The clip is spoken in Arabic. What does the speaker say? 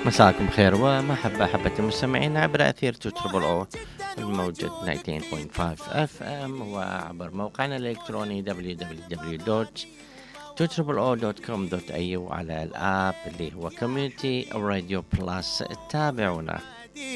مساكم بخير ومحبة المستمعين عبر أثير تربل أو الموجة 19.5 اف ام وعبر موقعنا الإلكتروني www.2oo.com.au وعلى الآب اللي هو كوميونتي راديو بلس. تابعونا.